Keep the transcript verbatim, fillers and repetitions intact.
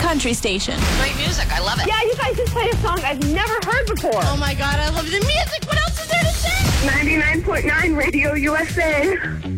country station. Great music. I love it. Yeah, you guys just played a song I've never heard before. Oh my God, I love the music. What else is there to say? ninety-nine point nine Radio U S A.